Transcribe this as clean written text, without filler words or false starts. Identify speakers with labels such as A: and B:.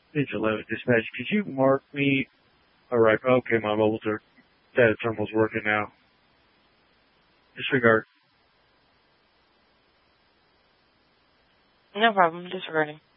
A: Page 11 dispatch. Could you mark me? All right. Okay, my mobile data terminal's working now. Disregard.
B: No problem. Disregarding.